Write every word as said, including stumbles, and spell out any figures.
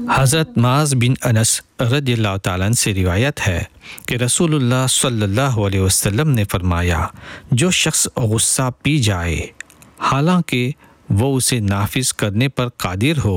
हज़रत माज़ बिन अनस रज़ियल्लाहु ताला अन्हु से रिवायत है कि रसूलुल्लाह सल्लल्लाहु अलैहि वसल्लम ने फरमाया, जो शख्स गुस्सा पी जाए हालांकि वो उसे नाफिज करने पर कादिर हो